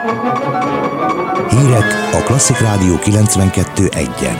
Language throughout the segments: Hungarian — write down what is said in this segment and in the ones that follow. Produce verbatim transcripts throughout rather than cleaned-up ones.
Hírek a Klasszik Rádió kilencvenkettő egyen.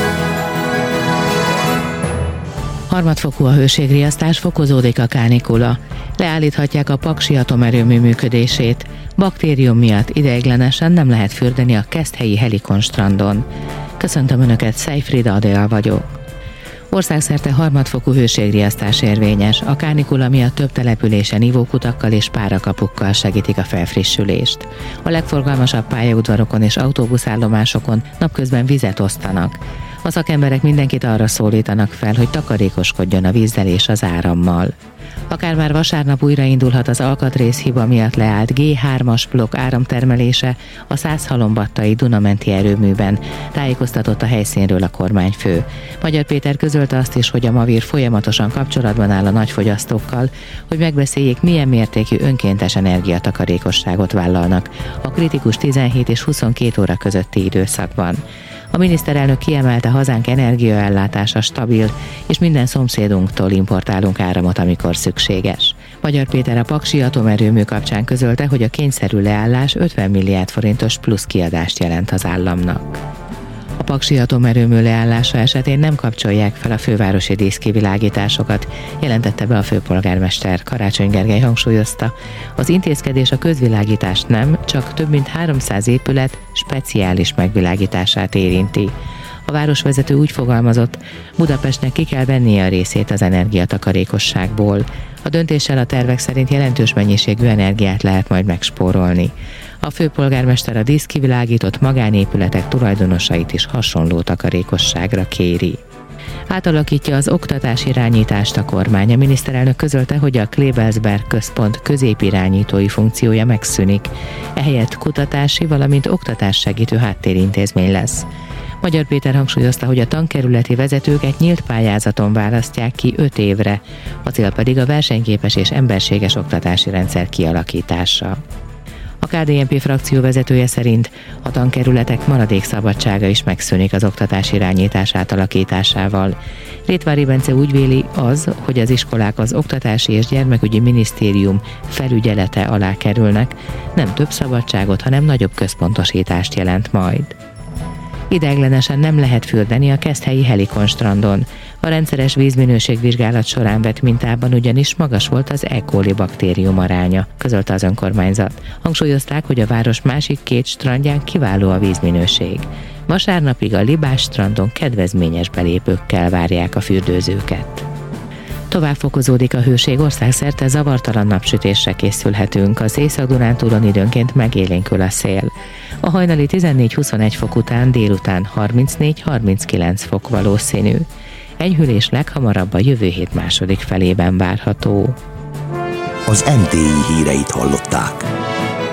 Harmadfokú a hőségriasztás, fokozódik a kánikula. Leállíthatják a paksi atomerőmű működését. Baktérium miatt ideiglenesen nem lehet fürdeni a Keszthelyi Helikon strandon. Köszöntöm Önöket, Szejfrida Adél vagyok. Országszerte harmadfokú hőségriasztás érvényes. A kánikula miatt több településen ivókutakkal és párakapukkal segítik a felfrissülést. A legforgalmasabb pályaudvarokon és autóbuszállomásokon napközben vizet osztanak. A szakemberek mindenkit arra szólítanak fel, hogy takarékoskodjon a vízzel és az árammal. Akár már vasárnap újraindulhat az alkatrészhiba miatt leállt gé hármas blokk áramtermelése a Szászhalombattai Dunamenti erőműben, tájékoztatott a helyszínről a kormányfő. Magyar Péter közölte azt is, hogy a Mavir folyamatosan kapcsolatban áll a nagyfogyasztókkal, hogy megbeszéljék, milyen mértékű önkéntes energiatakarékosságot vállalnak a kritikus tizenhét és huszonkét óra közötti időszakban. A miniszterelnök kiemelte, hazánk energiaellátása stabil, és minden szomszédunktól importálunk áramot, amikor szükséges. Magyar Péter a paksi atomerőmű kapcsán közölte, hogy a kényszerű leállás ötven milliárd forintos plusz kiadást jelent az államnak. A paksi atomerőmű leállása esetén nem kapcsolják fel a fővárosi díszkivilágításokat, jelentette be a főpolgármester. Karácsony Gergely hangsúlyozta, az intézkedés a közvilágítást nem, csak több mint háromszáz épület speciális megvilágítását érinti. A városvezető úgy fogalmazott, Budapestnek ki kell vennie a részét az energiatakarékosságból. A döntéssel a tervek szerint jelentős mennyiségű energiát lehet majd megspórolni. A főpolgármester a díszkivilágított magánépületek tulajdonosait is hasonló takarékosságra kéri. Átalakítja az oktatásirányítást a kormány. A miniszterelnök közölte, hogy a Klebelsberg Központ középirányítói funkciója megszűnik. Ehelyett kutatási, valamint oktatássegítő háttérintézmény lesz. Magyar Péter hangsúlyozta, hogy a tankerületi vezetőket nyílt pályázaton választják ki öt évre, a cél pedig a versenyképes és emberséges oktatási rendszer kialakítása. A ká dé en pé frakció vezetője szerint a tankerületek maradék szabadsága is megszűnik az oktatás irányítás átalakításával. Rétvári Bence úgy véli, az, hogy az iskolák az Oktatási és Gyermekügyi Minisztérium felügyelete alá kerülnek, nem több szabadságot, hanem nagyobb központosítást jelent majd. Ideiglenesen nem lehet fürdeni a Keszthelyi Helikon strandon. A rendszeres vízminőségvizsgálat során vett mintában ugyanis magas volt az E. coli baktérium aránya, közölte az önkormányzat. Hangsúlyozták, hogy a város másik két strandján kiváló a vízminőség. Vasárnapig a Libás strandon kedvezményes belépőkkel várják a fürdőzőket. Tovább fokozódik a hőség, országszerte zavartalan napsütésre készülhetünk, az Észak-Dunántúlon időnként megélénkül a szél. A hajnali tizennégy-huszonegy fok után délután harmincnégy-harminckilenc fok valószínű. Enyhülés leghamarabb a jövő hét második felében várható. Az em té i híreit hallották.